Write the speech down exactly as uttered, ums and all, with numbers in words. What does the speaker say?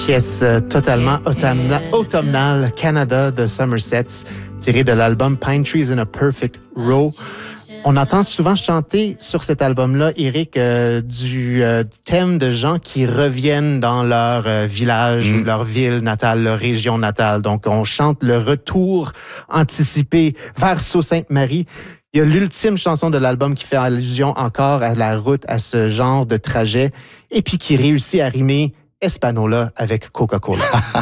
Pièce euh, totalement automna- automnale, Canada de Somerset, tirée de l'album Pine Trees in a Perfect Row. On entend souvent chanter sur cet album-là, Éric, euh, du, euh, du thème de gens qui reviennent dans leur euh, village mmh. ou leur ville natale, leur région natale. Donc, on chante le retour anticipé vers Sault-Sainte-Marie. Il y a l'ultime chanson de l'album qui fait allusion encore à la route, à ce genre de trajet, et puis qui réussit à rimer Espanola avec Coca-Cola.